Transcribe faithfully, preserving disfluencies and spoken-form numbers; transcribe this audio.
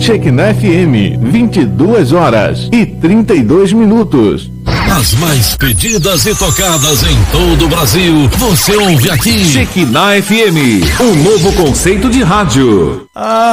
Shekinah F M, vinte e duas horas e trinta e dois minutos. As mais pedidas e tocadas em todo o Brasil, você ouve aqui. Shekinah F M, um novo conceito de rádio. Ah.